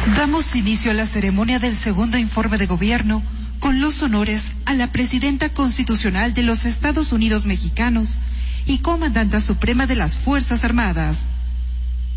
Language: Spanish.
Damos inicio a la ceremonia del segundo informe de gobierno con los honores a la Presidenta Constitucional de los Estados Unidos Mexicanos y Comandanta Suprema de las Fuerzas Armadas.